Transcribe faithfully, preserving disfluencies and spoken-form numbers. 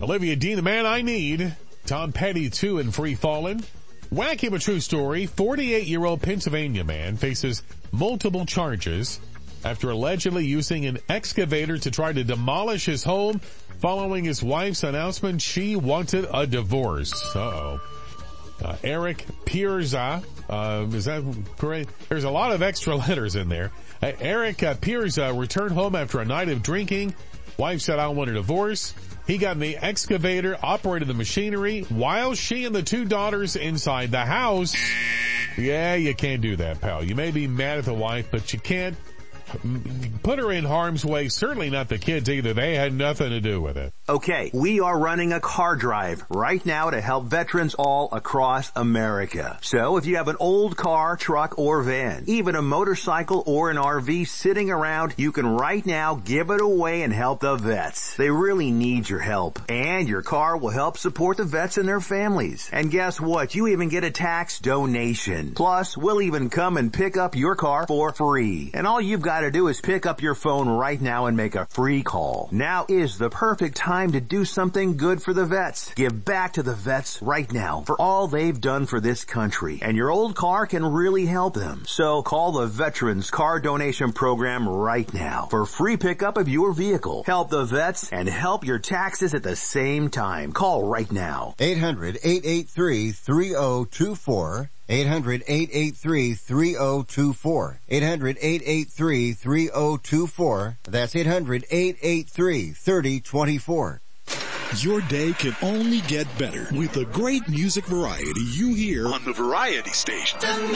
Olivia Dean, the man I need. Tom Petty, too, in Free Fallin'. Wacky but true story. forty-eight-year-old Pennsylvania man faces multiple charges after allegedly using an excavator to try to demolish his home following his wife's announcement she wanted a divorce. Uh-oh. Uh, Eric Pierza, uh, is that correct? There's a lot of extra letters in there. Uh, Eric uh, Pierza returned home after a night of drinking. Wife said, I want a divorce. He got in the excavator, operated the machinery while she and the two daughters inside the house. Yeah, you can't do that, pal. You may be mad at the wife, but you can't put her in harm's way. Certainly not the kids either. They had nothing to do with it. Okay, we are running a car drive right now to help veterans all across America. So if you have an old car, truck, or van, even a motorcycle or an R V sitting around, you can right now give it away and help the vets. They really need your help. And your car will help support the vets and their families. And guess what? You even get a tax donation. Plus, we'll even come and pick up your car for free. And all you've got to do is pick up your phone right now and make a free call. Now is the perfect time to do something good for the vets. Give back to the vets right now for all they've done for this country. And your old car can really help them. So call the Veterans Car Donation Program right now for free pickup of your vehicle. Help the vets and help your taxes at the same time. Call right now. eight hundred, eight eight three, three oh two four. eight hundred, eight eight three, three oh two four. eight hundred, eight eight three, three oh two four. That's eight hundred, eight eight three, three oh two four. Your day can only get better with the great music variety you hear on the Variety Station.